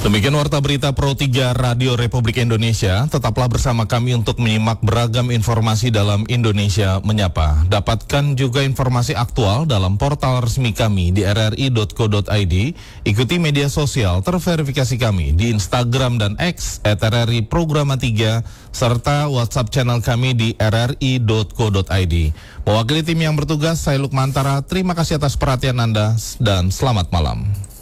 Demikian Warta Berita Pro 3 Radio Republik Indonesia. Tetaplah bersama kami untuk menyimak beragam informasi dalam Indonesia Menyapa. Dapatkan juga informasi aktual dalam portal resmi kami di rri.co.id. Ikuti media sosial terverifikasi kami di Instagram dan X @RRI Programa 3 serta WhatsApp channel kami di rri.co.id. Mewakili tim yang bertugas, saya Lukmantara. Terima kasih atas perhatian Anda dan selamat malam.